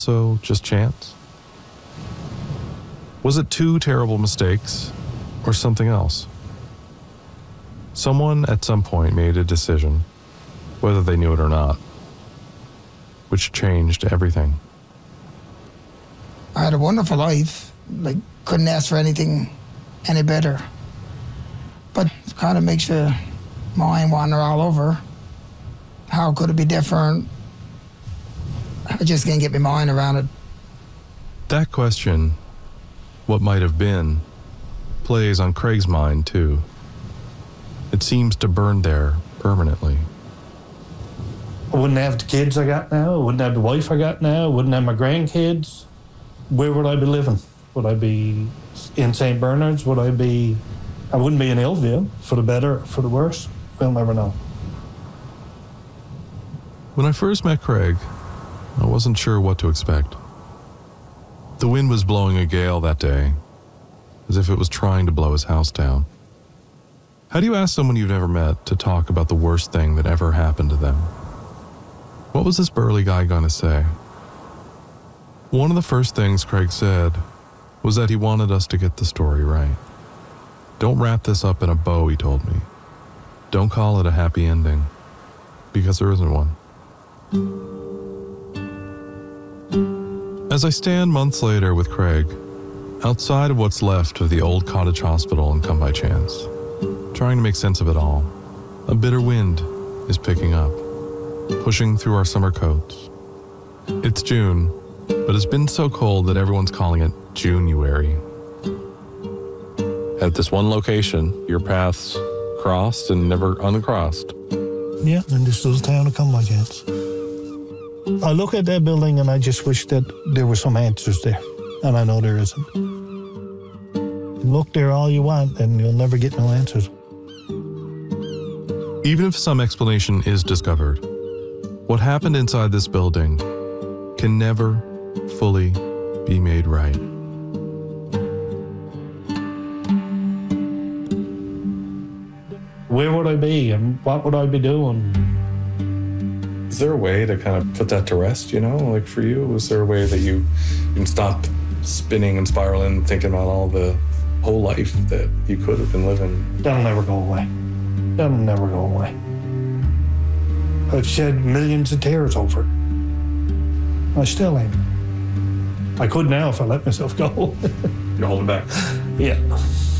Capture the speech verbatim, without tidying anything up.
So just chance? Was it two terrible mistakes or something else? Someone at some point made a decision, whether they knew it or not, which changed everything. I had a wonderful life. Like, couldn't ask for anything any better. But it kind of makes your mind wander all over. How could it be different? I just can't get my mind around it. That question, what might have been, plays on Craig's mind too. It seems to burn there permanently. I wouldn't have the kids I got now. I wouldn't have the wife I got now. I wouldn't have my grandkids. Where would I be living? Would I be in Saint Bernard's? Would I be... I wouldn't be in Hillview, for the better, for the worse. We'll never know. When I first met Craig, I wasn't sure what to expect. The wind was blowing a gale that day, as if it was trying to blow his house down. How do you ask someone you've never met to talk about the worst thing that ever happened to them? What was this burly guy going to say? One of the first things Craig said was that he wanted us to get the story right. Don't wrap this up in a bow, he told me. Don't call it a happy ending, because there isn't one. As I stand months later with Craig, outside of what's left of the old cottage hospital in Come By Chance, trying to make sense of it all, a bitter wind is picking up, pushing through our summer coats. It's June, but it's been so cold that everyone's calling it Junuary. At this one location, your paths crossed and never uncrossed. Yeah, and this is the town of Come By Chance. I look at that building and I just wish that there were some answers there, and I know there isn't. Look there all you want and you'll never get no answers. Even if some explanation is discovered, what happened inside this building can never fully be made right. Where would I be and what would I be doing? Is there a way to kind of put that to rest, you know, like for you? Was there a way that you can stop spinning and spiraling, thinking about all the whole life that you could have been living? That'll never go away. That'll never go away. I've shed millions of tears over it. I still am. I could now if I let myself go. You're holding back. Yeah.